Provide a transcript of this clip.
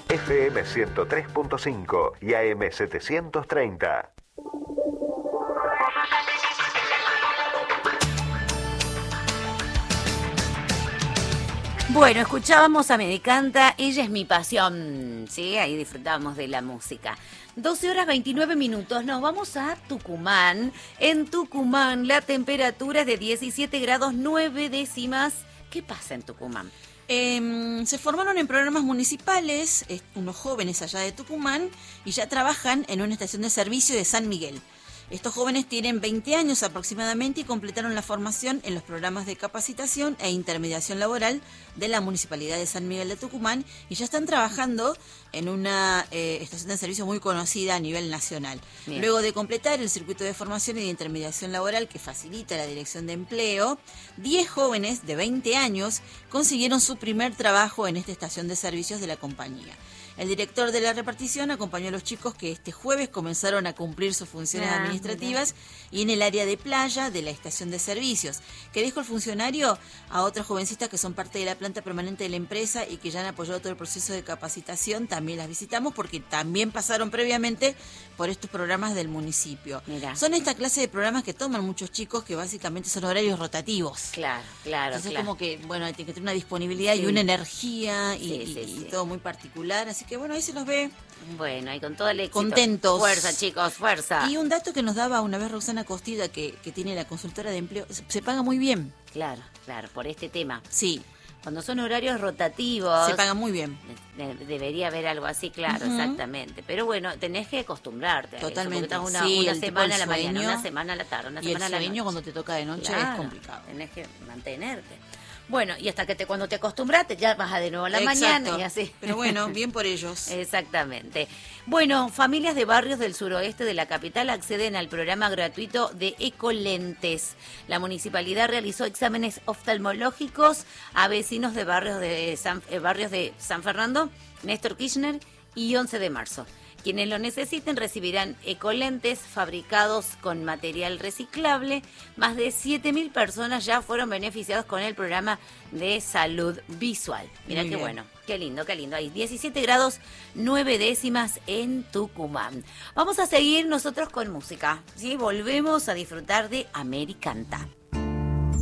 FM 103.5 y AM 730. Bueno, escuchábamos a Me Decanta, Ella es mi pasión, ¿sí? Ahí disfrutábamos de la música. 12 horas 29 minutos, nos vamos a Tucumán. En Tucumán la temperatura es de 17 grados 9 décimas. ¿Qué pasa en Tucumán? Se formaron en programas municipales unos jóvenes allá de Tucumán y ya trabajan en una estación de servicio de San Miguel. Estos jóvenes tienen 20 años aproximadamente y completaron la formación en los programas de capacitación e intermediación laboral de la Municipalidad de San Miguel de Tucumán y ya están trabajando en una estación de servicio muy conocida a nivel nacional. Bien. Luego de completar el circuito de formación y de intermediación laboral que facilita la Dirección de Empleo, 10 jóvenes de 20 años consiguieron su primer trabajo en esta estación de servicios de la compañía. El director de la repartición acompañó a los chicos que este jueves comenzaron a cumplir sus funciones administrativas y en el área de playa de la estación de servicios. ¿Qué dijo el funcionario? A otros jovencitas que son parte de la planta permanente de la empresa y que ya han apoyado todo el proceso de capacitación, también las visitamos porque también pasaron previamente por estos programas del municipio. Mirá. Son esta clase de programas que toman muchos chicos que básicamente son horarios rotativos. Claro. Entonces como que, bueno, tiene que tener una disponibilidad y una energía y todo muy particular, así que bueno, ahí se los ve. Bueno, y con todo el éxito. Contentos. Fuerza, chicos, fuerza. Y un dato que nos daba una vez Roxana Costida, que tiene la consultora de empleo, se paga muy bien. Claro, por este tema. Sí. Cuando son horarios rotativos... Se paga muy bien. Debería haber algo así, claro, exactamente. Pero bueno, tenés que acostumbrarte. Totalmente. A eso, una semana a la mañana, una semana a la tarde, una semana a la noche. Y el sueño cuando te toca de noche es complicado. Tenés que mantenerte. Bueno, y hasta que cuando te acostumbraste ya vas a de nuevo a la mañana y así. Pero bueno, bien por ellos. Exactamente. Bueno, familias de barrios del suroeste de la capital acceden al programa gratuito de Ecolentes. La municipalidad realizó exámenes oftalmológicos a vecinos de barrios de San Fernando, Néstor Kirchner y 11 de marzo. Quienes lo necesiten recibirán ecolentes fabricados con material reciclable. Más de 7.000 personas ya fueron beneficiados con el programa de salud visual. Mira qué bueno, qué lindo. Hay 17 grados 9 décimas en Tucumán. Vamos a seguir nosotros con música, ¿sí? Volvemos a disfrutar de Me Decanta.